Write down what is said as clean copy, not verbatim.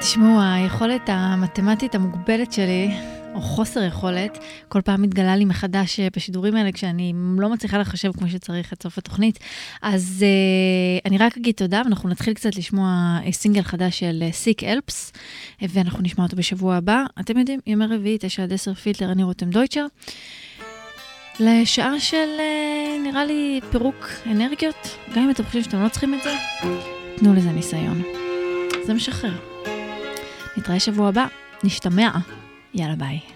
תשמעו, היכולת המתמטית המוגבלת שלי, או חוסר יכולת, כל פעם מתגלה לי מחדש בשידורים האלה, כשאני לא מצליחה לחשב כמו שצריך את סוף התוכנית. אז אני רק אגיד תודה, ואנחנו נתחיל קצת לשמוע סינגל חדש של Sick Helps, ואנחנו נשמע אותו בשבוע הבא. אתם יודעים, ימי רביעי, 9-10 פילטר, אני רותם דויטשר. לשעה של, נראה לי, פירוק אנרגיות. גם אם אתם חושבים שאתם לא צריכים את זה, תנו לזה ניסיון. זה משחרר. נתראה שבוע הבא, נשתמע. יאללה ביי.